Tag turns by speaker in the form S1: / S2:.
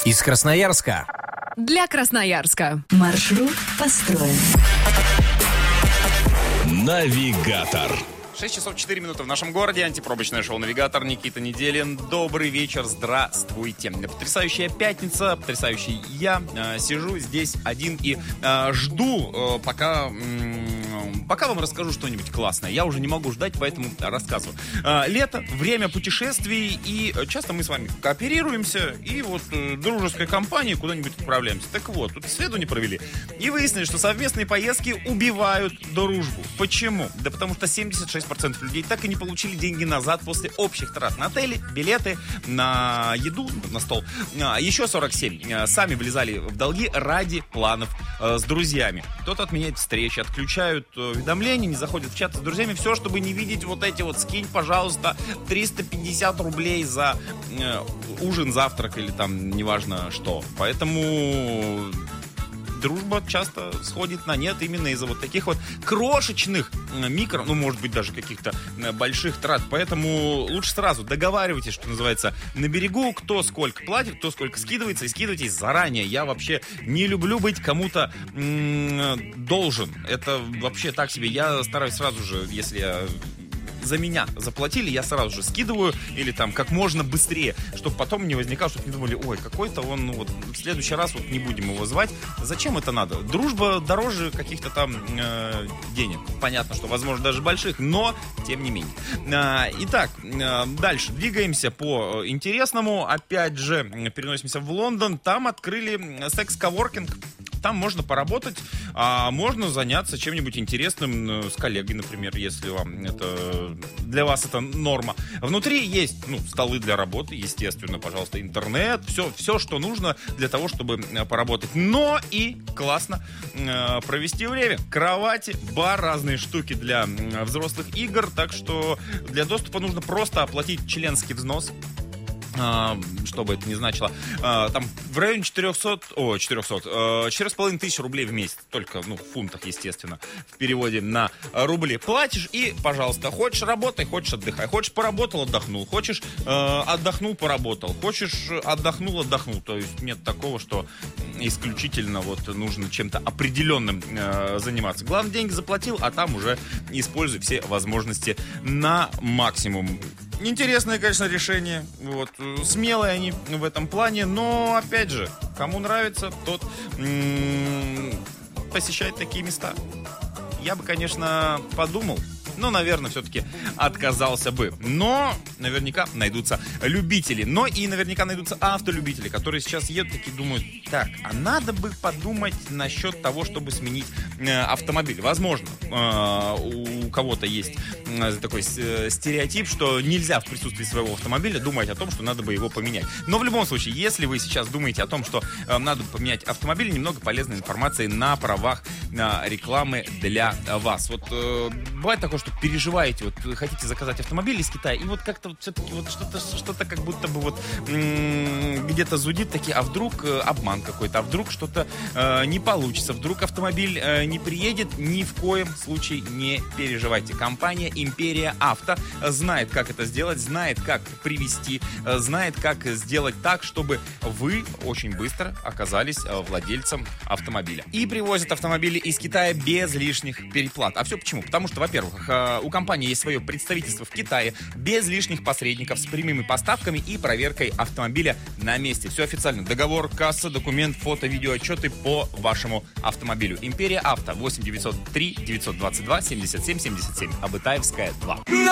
S1: Из Красноярска.
S2: Для Красноярска.
S3: Маршрут построен.
S4: Навигатор.
S5: 6 часов 4 минуты в нашем городе. Антипробочное шоу «Навигатор». Никита Неделин. Добрый вечер, здравствуйте. Потрясающая пятница, потрясающий я. Сижу здесь один и жду, пока вам расскажу что-нибудь классное. Я уже не могу ждать, поэтому рассказываю. Лето, время путешествий, и часто мы с вами кооперируемся, и вот дружеской компанией куда-нибудь отправляемся. Так вот, тут исследование не провели, и выяснили, что совместные поездки убивают дружбу. Почему? Да потому что 76% людей так и не получили деньги назад после общих трат на отели, билеты, на еду, на стол. Еще 47% сами влезали в долги ради планов с друзьями. Кто-то отменяет встречи, отключают уведомления, не заходят в чат с друзьями. Все, чтобы не видеть вот эти вот: скинь, пожалуйста, 350 рублей за ужин, завтрак или там неважно что. Поэтому дружба часто сходит на нет именно из-за вот таких вот крошечных микро, может быть, даже каких-то больших трат. Поэтому лучше сразу договаривайтесь, что называется, на берегу, кто сколько платит, кто сколько скидывается, и скидывайтесь заранее. Я вообще не люблю быть кому-то должен. Это вообще так себе. Я стараюсь сразу же, если за меня заплатили, я сразу же скидываю, или там как можно быстрее, чтобы потом не возникало, чтобы не думали: ой, какой-то он, в следующий раз не будем его звать. Зачем это надо? Дружба дороже каких-то там денег. Понятно, что, возможно, даже больших, но тем не менее. Итак, дальше двигаемся по интересному. Опять же, переносимся в Лондон. Там открыли секс-коворкинг. Там можно поработать, а можно заняться чем-нибудь интересным с коллегой, например, если для вас это норма. Внутри есть столы для работы, естественно, пожалуйста, интернет, все, что нужно для того, чтобы поработать. Но и классно провести время. Кровати, бар, разные штуки для взрослых игр. Так что для доступа нужно просто оплатить членский взнос. Что бы это ни значило, там в районе 4,5 тысяч рублей в месяц. Только, в фунтах, естественно, в переводе на рубли. Платишь и, пожалуйста, хочешь работай, хочешь отдыхай. Хочешь поработал, отдохнул. Хочешь отдохнул, поработал. Хочешь отдохнул. То есть нет такого, что исключительно нужно чем-то определенным заниматься. Главное, деньги заплатил, а там уже используй все возможности на максимум. Интересное, конечно, решение. Смелые они в этом плане, но, опять же, кому нравится, тот посещает такие места. Я бы, конечно, подумал, но, наверное, все-таки отказался бы. Но наверняка найдутся любители. Но и наверняка найдутся автолюбители, которые сейчас едут такие, думают: так, а надо бы подумать насчет того, чтобы сменить автомобиль. Возможно, у кого-то есть такой стереотип, что нельзя в присутствии своего автомобиля думать о том, что надо бы его поменять. Но в любом случае, если вы сейчас думаете о том, что надо поменять автомобиль, немного полезной информации на правах рекламы для вас. Бывает такое, что переживаете, вы хотите заказать автомобиль из Китая, и как-то все-таки что-то как будто бы где-то зудит, такие: а вдруг обман какой-то, а вдруг что-то не получится, вдруг автомобиль не приедет. Ни в коем случае не переживайте. Компания Империя Авто знает, как это сделать, знает, как привезти, знает, как сделать так, чтобы вы очень быстро оказались владельцем автомобиля. И привозят автомобили из Китая без лишних переплат. А все почему? Потому что, во-первых, у компании есть свое представительство в Китае, без лишних посредников, с прямыми поставками и проверкой автомобиля на месте. Все официально. Договор, касса, документ, фото, видео, отчеты по вашему автомобилю. Империя Авто. 8 903 922 77 77. Абытаевская, 2.